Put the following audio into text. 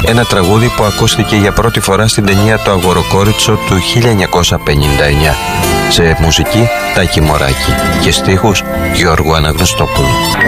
ένα τραγούδι που ακούστηκε για πρώτη φορά στην ταινία «Το Αγοροκόριτσο» του 1959. Σε μουσική Τάκη Μωράκη και στίχους Γιώργου Αναγνωστόπουλου.